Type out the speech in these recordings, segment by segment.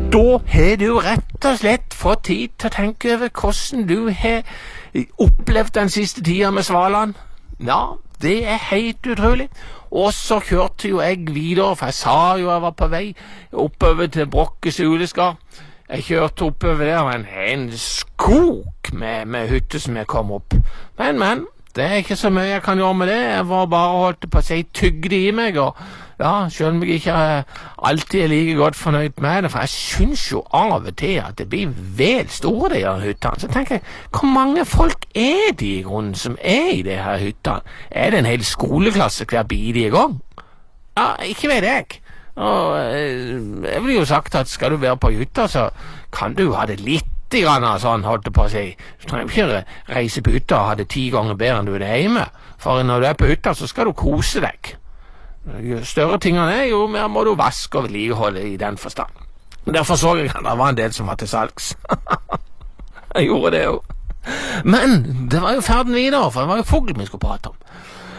Da har du rett og slett fått tid til å tenke over hvordan du har opplevd den siste tida med Svaland. Ja, det er helt utrolig. Og så kjørte jo jeg videre, for jeg sa jo jeg var på vei oppover til Brokkes uleskar. Jeg kjørte oppover der, og en skog med hytter som jeg kom opp. Men, det er ikke så mye jeg kan gjøre med det. Jeg var bare holdt på å si tygde i meg, og ja, selv om jeg ikke alltid er like godt fornøyd med det, for jeg synes jo av og til at det blir vel store de her hyttene. Så tenker jeg, hvor mange folk er de i grunnen som er i de her hyttene? Er det en hel skoleklasse hver bidige gang? Ja, ikke vet jeg. Og jeg vil jo sagt at skal du være på hytta, så kan du ha det litt grann sånn, holdt det på å si. Du trenger ikke reise på hytta og ha det 10 ganger bedre enn du er hjemme. For når du er på hytta, så skal du kose deg. Jo større tingene er, jo mer må du vaske og vedlikeholde i den forstand. Derfor så jeg at det var en del som var til salgs. Jeg gjorde det jo. Men det var jo ferden videre, for det var jo fugl vi skulle prate om.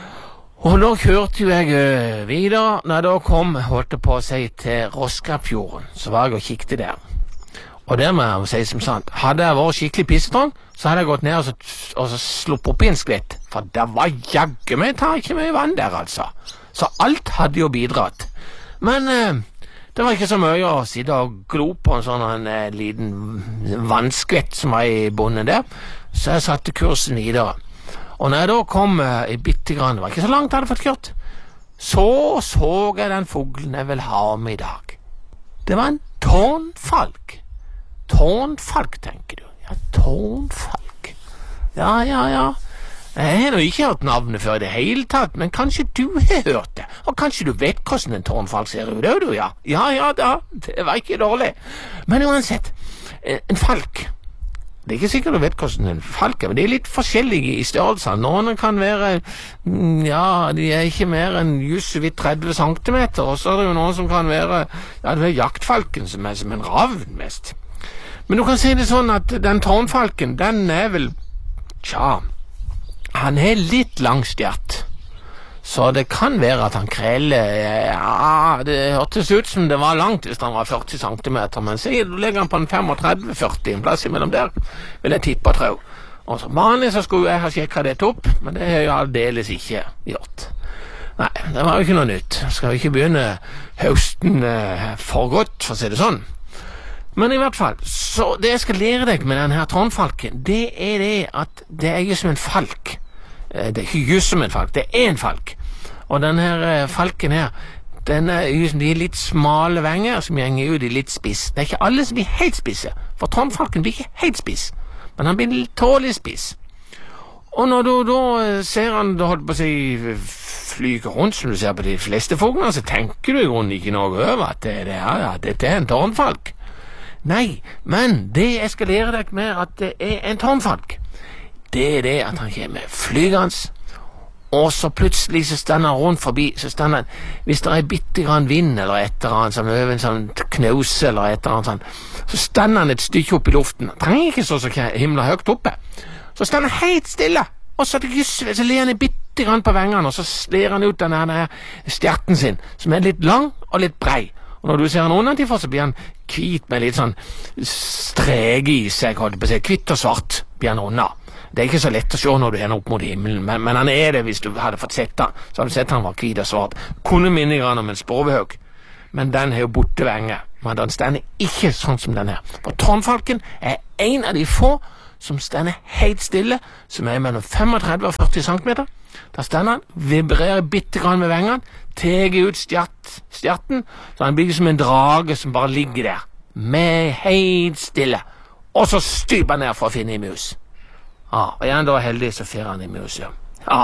Og da kjørte jo jeg videre. Når jeg da kom, holdt det på å si, til Roskapfjorden, så var jeg og kikket der. Og det må jeg si som sant. Hadde jeg vært skikkelig pissetrang, så hadde jeg gått ned og så sluppet opp i en skvett. For det var jagge meg, tar ikke mye vann der, altså. Så alt hadde jo bidratt. Men det var ikke så mye å sitte og glo på en sånn liten vannskvett som var i bunnen der. Så jeg satte kursen videre. Og når jeg da kom i bitte grann, det var ikke så langt jeg hadde fått kjørt, så jeg den fuglen jeg vil ha om i dag. Det var en tårnfalk. Tårnfalk, tenker du? Ja, tårnfalk. Ja. Jeg har nå ikke hørt navnet før i det hele tatt, men kanskje du har hørt det. Og kanskje du vet hvordan en tårnfalk ser ut, du, ja? Ja, det var ikke dårlig. Men uansett, en falk. Det er ikke sikkert du vet hvordan en falk er, men de er litt forskjellige i størrelser. Noen kan være, de er ikke mer enn just så vidt 30 centimeter, og så er det jo noen som kan være, det er jaktfalken som er som en ravn mest. Men du kan si det sånn at den tårnfalken, den er vel, han er litt lang stjert. Så det kan være at han kreller, det hørtes ut som det var langt hvis han var 40 centimeter, men sier du legger han på en 35-40, en plass imellom der, vil jeg tippe og tro. Og så vanlig så skulle jeg ha sjekket det opp, men det har jeg aldeles ikke gjort. Nei, det var jo ikke noe nytt. Skal vi ikke begynne høsten for godt, for å si det sånn. Men i hvert fall, så det jeg skal lære deg med denne tårnfalken, det er det at det er jo som en falk. Det er ikke just som en falk, det er en falk. Og denne falken her, de er litt smale venger som gjenger ut i litt spiss. Det er ikke alle som blir helt spisse, for tårnfalken blir ikke helt spiss, men han blir litt tålig spiss. Og når du da ser han, da holdt på å si, flyger rundt som du ser på de fleste fuglene, så tenker du i grunnen ikke noe over at dette er en tårnfalk. Nei, men det jeg skal lære deg med at det er en tårnfalk, det er det at han kommer flygende, og så plutselig så stender han rundt forbi, så stender han, hvis det er bitte grann vind eller et eller annet, som over en sånn knause eller et eller annet sånn, så stender han et stykke opp i luften. Han trenger ikke så himla høyt oppe. Så stender han helt stille, og så ler han bitte grann på vengene, og så ler han ut denne stjerten sin, som er litt lang og litt brei. Og når du ser han undertifra, så blir han hvit med litt sånn strege i seg, kvitt og svart blir han under. Det er ikke så lett å se når du er opp mot himmelen, men han er det hvis du hadde fått sett han. Så hadde du sett han var hvit og svart. Kunne minne grann om en sporvehøg, men den har jo borte venger. Men den stender ikke sånn som den her. For tårnfalken er en av de få som stender helt stille, som er mellom 35 og 40 centimeter. Da stender han, vibrerer bitte grann med vengene, teger ut stjerten, så han blir som en drage som bare ligger der, med helt stille. Og så styper han ned for å finne i mus. Og er han da heldig, så fyrer han i mus, ja.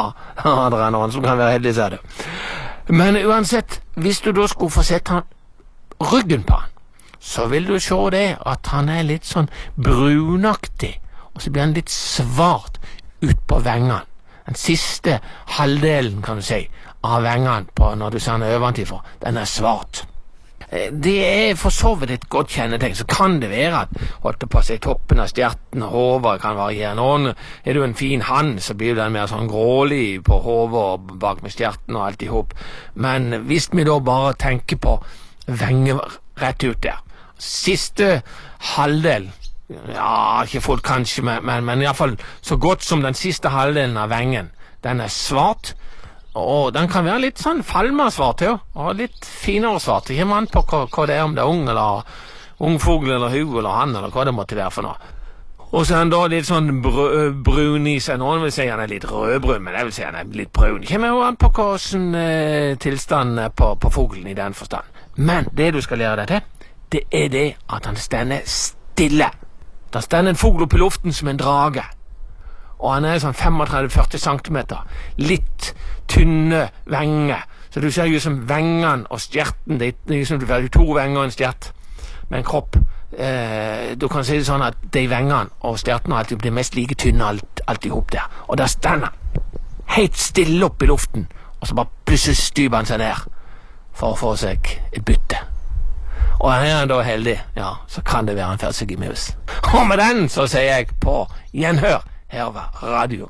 Det er noen som kan være heldig, sier du. Men uansett, hvis du da skulle få sett han ryggen på han, så vil du se det at han er litt sånn brunaktig, og så blir han litt svart ut på vengene. Den siste halvdelen, kan du si, av vengene på når du ser han øventifra, den er svart. Det er for så vidt et godt kjennetegn. Så kan det være at holdt på å si toppen av stjerten og hodet kan variere. Noen er du en fin hand, så blir den mer sånn grålig på hodet og bak med stjerten og alt i hop. Men hvis vi da bare tenker på venger rett ut der, siste halvdel, ja, ikke fullt kanskje, men i hvert fall så godt som den siste halvdelen av vengen, den er svart, og den kan være litt sånn falmersvart, ja, og litt finere svart. Det kommer an på hva det er, om det er ung eller ungfugl eller hu eller han, eller hva det måtte være for noe. Og så er han da litt sånn brun i seg. Noen vil si han er litt rødbrun, men jeg vil si han er litt brun. Det kommer jo an på hvordan tilstanden er på fuglen i den forstand. Men det du skal lære deg til, det er det at han stender stille. Det stender en fugl opp i luften som en drage. Og han er sånn 35-40 centimeter. Litt tynne venger. Så du ser jo som vengene og stjerten. Det er som du får 2 venger og en stjert med en kropp. Du kan si det sånn at de vengene og stjertene alltid blir mest like tynne alt ihop der. Og der stender han helt stille opp i luften, og så bare plutselig styber han seg ned for å få seg et bytte. Og er han da heldig, ja, så kan det være han får seg i mus. Og med den så sier jeg på gjenhør her over Radio